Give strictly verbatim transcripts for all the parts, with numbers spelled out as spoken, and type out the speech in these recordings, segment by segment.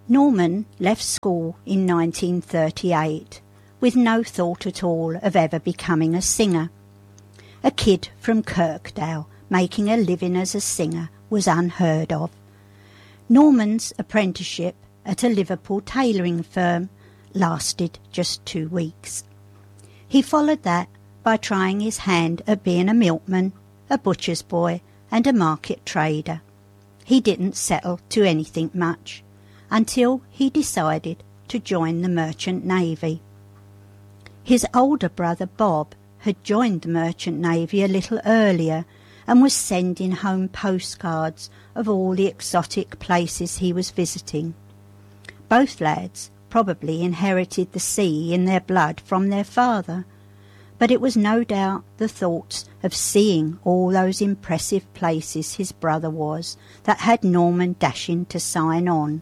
Norman left school in nineteen thirty-eight with no thought at all of ever becoming a singer. A kid from Kirkdale making a living as a singer was unheard of. Norman's apprenticeship at a Liverpool tailoring firm lasted just two weeks. He followed that by trying his hand at being a milkman, a butcher's boy, and a market trader. He didn't settle to anything much until he decided to join the Merchant Navy. His older brother Bob had joined the Merchant Navy a little earlier and was sending home postcards of all the exotic places he was visiting. Both lads probably inherited the sea in their blood from their father, but it was no doubt the thoughts of seeing all those impressive places his brother was that had Norman dashing to sign on.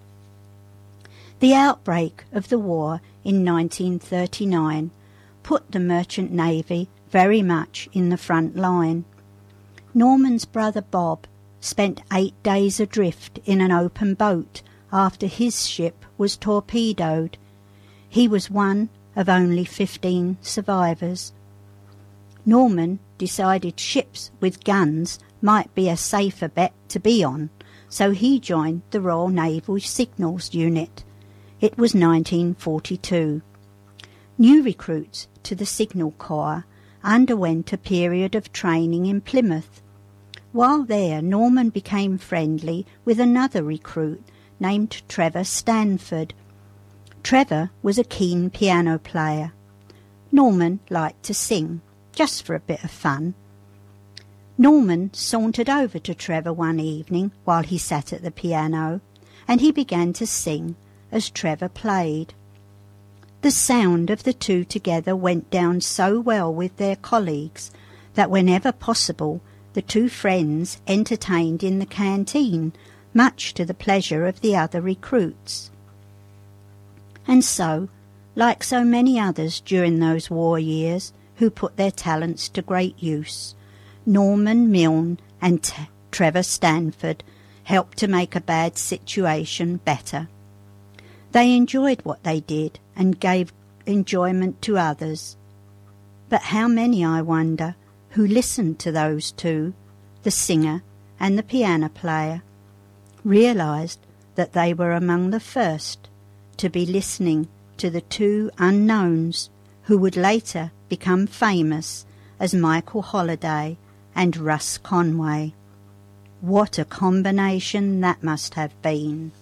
The outbreak of the war in nineteen thirty-nine put the Merchant Navy very much in the front line. Norman's brother Bob spent eight days adrift in an open boat after his ship was torpedoed. He was one of only fifteen survivors. Norman decided ships with guns might be a safer bet to be on, so he joined the Royal Naval Signals Unit. It was nineteen forty-two. New recruits to the Signal Corps underwent a period of training in Plymouth. While there, Norman became friendly with another recruit named Trevor Stanford. Trevor was a keen piano player. Norman liked to sing, just for a bit of fun. Norman sauntered over to Trevor one evening while he sat at the piano, and he began to sing as Trevor played. The sound of the two together went down so well with their colleagues that whenever possible the two friends entertained in the canteen, much to the pleasure of the other recruits. And so, like so many others during those war years who put their talents to great use, Norman Milne and T- Trevor Stanford helped to make a bad situation better. They enjoyed what they did and gave enjoyment to others. But how many, I wonder, who listened to those two, the singer and the piano player, realised that they were among the first to be listening to the two unknowns who would later become famous as Michael Holiday and Russ Conway. What a combination that must have been.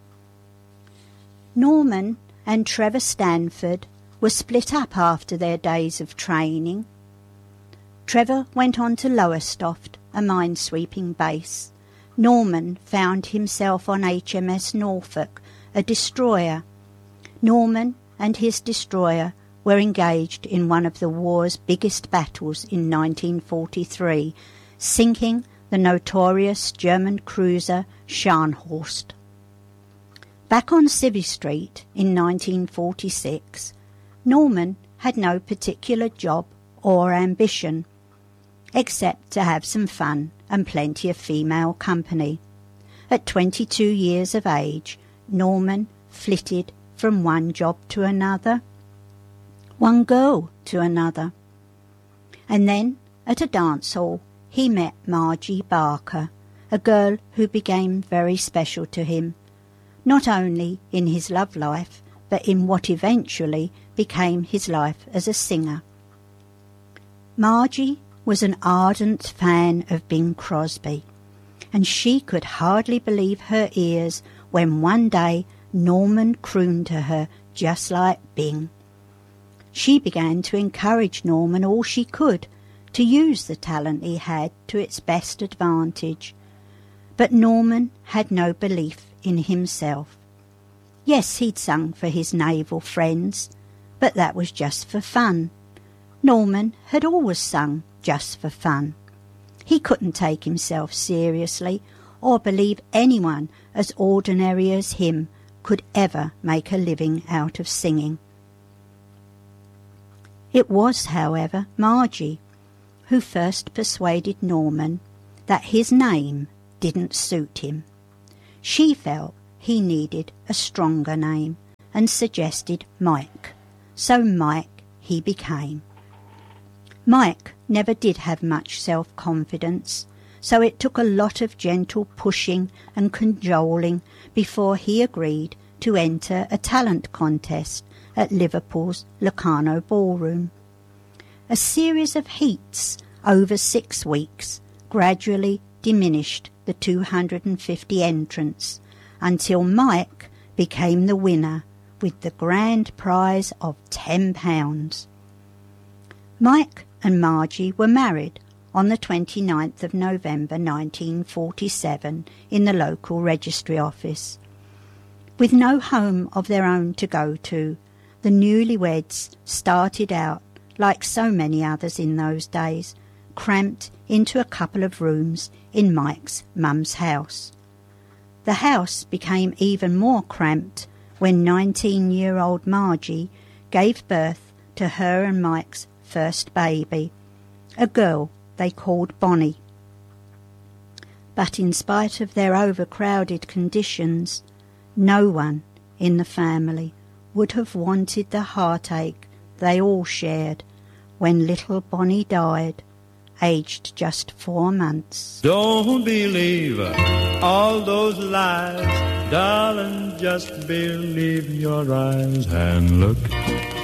Norman and Trevor Stanford were split up after their days of training. Trevor went on to Lowestoft, a minesweeping base. Norman found himself on H M S Norfolk, a destroyer. Norman and his destroyer were engaged in one of the war's biggest battles in nineteen forty-three, sinking the notorious German cruiser Scharnhorst. Back on Civvy Street in nineteen forty-six, Norman had no particular job or ambition, except to have some fun and plenty of female company. At twenty-two years of age, Norman flitted from one job to another, one girl to another. And then, at a dance hall, he met Margie Barker, a girl who became very special to him, not only in his love life, but in what eventually became his life as a singer. Margie was an ardent fan of Bing Crosby, and she could hardly believe her ears when one day Norman crooned to her just like Bing. She began to encourage Norman all she could to use the talent he had to its best advantage, but Norman had no belief in himself. Yes, he'd sung for his naval friends, but that was just for fun. Norman had always sung just for fun. He couldn't take himself seriously or believe anyone as ordinary as him could ever make a living out of singing. It was, however, Margie who first persuaded Norman that his name didn't suit him. She felt he needed a stronger name and suggested Mike. So Mike he became. Mike never did have much self-confidence, so it took a lot of gentle pushing and cajoling before he agreed to enter a talent contest at Liverpool's Locarno Ballroom. A series of heats over six weeks gradually diminished the two hundred fifty entrants until Mike became the winner with the grand prize of ten pounds. Mike and Margie were married on the twenty-ninth of November nineteen forty-seven in the local registry office. With no home of their own to go to, the newlyweds started out, like so many others in those days, cramped into a couple of rooms in Mike's mum's house. The house became even more cramped when nineteen-year-old Margie gave birth to her and Mike's first baby, a girl they called Bonnie. But in spite of their overcrowded conditions, no one in the family would have wanted the heartache they all shared when little Bonnie died, aged just four months. Don't believe all those lies, darling, just believe your eyes and look